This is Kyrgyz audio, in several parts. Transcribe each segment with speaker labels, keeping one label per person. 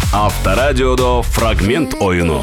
Speaker 1: Авторадиодо фрагмент оюну.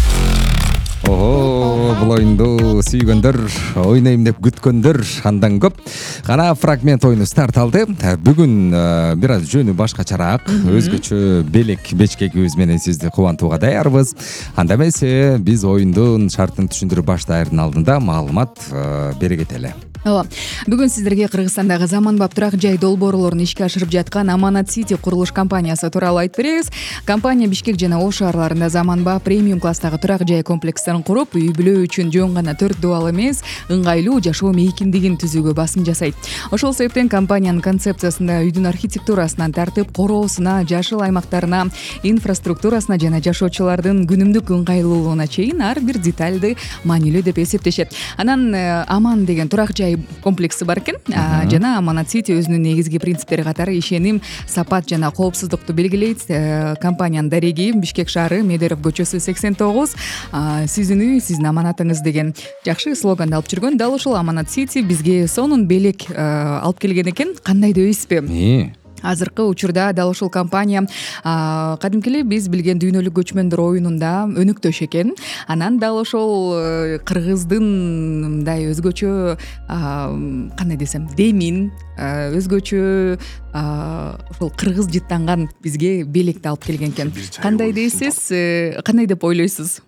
Speaker 2: Бул оюнду сүйгөндөр, ойнойм деп күткөндөр андан көп. Гана фрагмент оюну старт алды. Бүгүн бир аз жөнү башкачараак, өзгөчө белек бечкегибиз менен сизди кубантууга даярбыз. Анда эмесе биз оюндун шартын түшүндүрүп баштаардын алдында маалымат бере кетели.
Speaker 3: Ооба. Бүгүн сиздерге Кыргызстандагы заманбап турак жай долбоорлорун ишке ашырып жаткан Аманат Сити курулуш компаниясы тууралуу айтып беребиз. Компания Бишкек жана Ош шаарларында заманбап премиум класстагы турак жай комплекстерин куруп, үй-бүлө үчүн жөн гана 4 дубал эмес, ыңгайлуу жашоо мейкиндигин түзүүгө басым жасайт. Ошол себептен компаниянын концепциясында үйдүн архитектурасынан тартып, короосуна, жашыл аймактарына, инфраструктурасына жана жашоочулардын күнүмдүк ыңгайлуулугуна чейин ар бир детальды маанилүү деп эсептешет. Анан Аман деген турак жай комплекси бар экен. Жана Аманат Сити өзүнүн негизги принциптери катары ишеним, сапат жана коопсуздукту белгилейт. Компаниянын дареги Бишкек шаары, Медеров көчөсү 89. Сиздин үй, сиздин аманатыңыз деген жакшы слоганды алып жүргөн. Дал ушул Аманат Сити бизге сонун белек алып келген экен. Кандай дейсизби? Азыркы учурда дал ушул компания кадимки эле биз билген дүйнөлүк көчмөндөр оюнунда өнүктөш экен. Анан дал ошол кыргыздын мындай өзгөчө кандай десем, демин, өзгөчө ошол кыргыз жыттанган бизге белекти алып келген экен. Кандай дейсиз? Кандай деп ойлойсуз?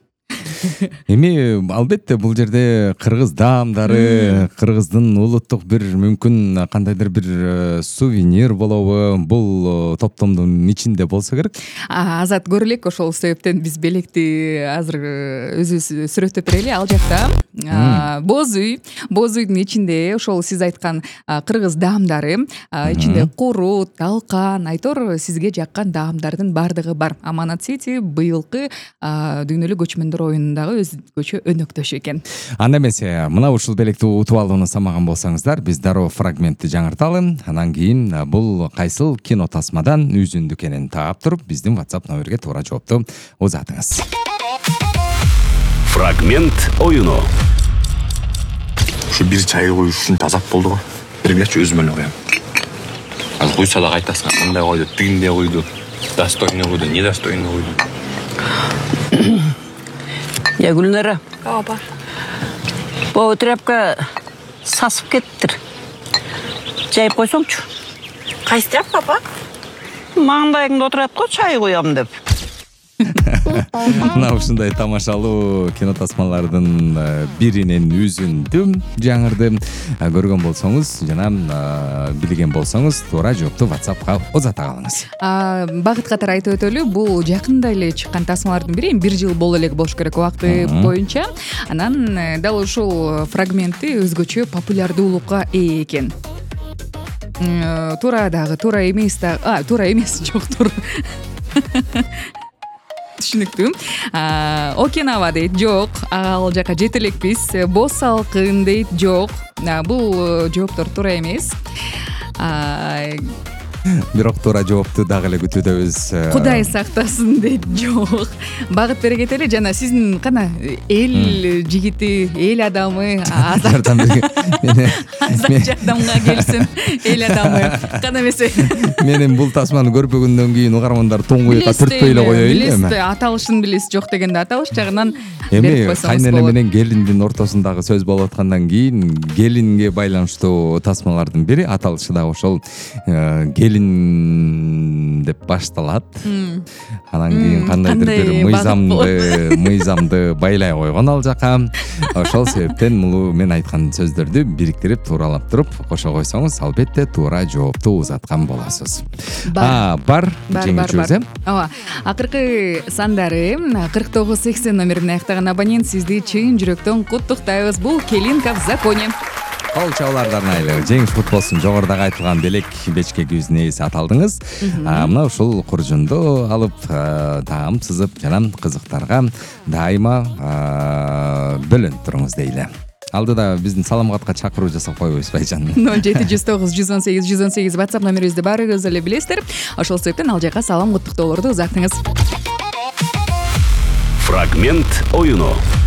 Speaker 2: Эми албетте бул жерде кыргыз даамдары, кыргыздын улуттук бир мүмкүн кандайдыр бир сувенир болобу, бул топтомдун ичинде болсо керек.
Speaker 3: Азат көрө элек, ошол себептен биз белекти азыр өзүбүз сүрөттөп берели. Ал жакта боз үй, боз үйдүн ичинде ошол сиз айткан кыргыз даамдары, ичинде курут, талкан, айтор сизге жаккан даамдардын баардыгы бар. Аманат Сити быйылкы дүйнөлүк көчмөндөр оюнундагы өзгөчө өнөктөш экен.
Speaker 2: Анда эмесе, мына ушул белекти утуп алууну самаган болсоңуздар, биз дароо фрагментти жаңырталы. Анан кийин бул кайсыл кино тасмадан үзүндү экенин таап туруп, биздин WhatsApp номерге туура жоопту узатыңыз.
Speaker 1: Фрагмент оюну.
Speaker 4: Ушу бир чай коюш үчүн азап болду го. Бергечи өзүм эле коем. Азыр куйса да кайтасың, мындай койду, тигиндей койду, достойный койду, недостойный койду.
Speaker 5: Я Гүлнара.
Speaker 6: Ооба.
Speaker 5: Бу тряпка сасып кеттир. Чай койсоңчу.
Speaker 6: Кайсы тряпка, апа?
Speaker 5: Маңдайыңда отурат го, чай коям деп.
Speaker 2: Мына ушундай тамашалуу кино тасмалардын биринен үзүндү жаңырды. Көргөн болсоңуз жана билген болсоңуз туура жоопту WhatsAppка узата калыңыз.
Speaker 3: Багыт катары айтып өтөлү, бул жакында эле чыккан тасмалардын бири, 1 жыл боло элек болуш керек убакты боюнча. Анан дал ушул фрагменти өзгөчө популярдуулукка ээ экен. Туура дагы, туура эмес дагы, туура эмес, жок, туура. Түшүнүктүү. Окинава дейт, жок, ал жака жете элекпиз. Боз салкын дейт, жок. Бул жооптор туура эмес.
Speaker 2: Бирок туура жоопту дагы эле күтүүдөбүз.
Speaker 3: Кудай сактасын дейт, жок. Багыт бере кетели. Жана сиздин кана эл жигити, эл адамы, азат жардамга келсин, эл адамы. Кана эмесе.
Speaker 2: Менин бул тасманы көрпөгөндөн кийин угармандар тоңгуйга түртпөй эле коёюн.
Speaker 3: Билесизби, аталышын билесиз, жок дегенде аталыш жагынан
Speaker 2: берип койсоңуз болот. Кайнене менен келиндин ортосундагы сөз болуп аткандан кийин келинге байланыштуу тасмалардын бири аталышы да ошол келин деп башталат. Анан кийин кандайдыр бир мыйзамды байлай койгон ал жака. Ошол себептен мен айткан сөздөрдү бириктирип тууралап туруп кошо койсоңуз, албетте туура жоопту узаткан болосуз. Бар жеңүүчүбүз.
Speaker 3: Ооба. Акыркы сандары 4980 номерине аяктаган абонент сизди чын жүрөктөн куттуктайбыз. Бул Келинка в законе.
Speaker 2: Кол чабуулардан айлы жеңиш кут болсун. Жогорудагы айтылган белек бечкегибиздин ээси аталдыңыз. Мына ушул куржунду алып таам сызып жана кызыктарга дайыма бөлөнүп туруңуз дейли. Алдыда биздин салам катка чакыруу жасап койбойбуз байжан.
Speaker 3: 0709 118 118 WhatsApp номерибизди баарыңыз эле билесиздер. Ошол себептен ал жака салам куттуктоолорду узатыңыз.
Speaker 1: Фрагмент оюну.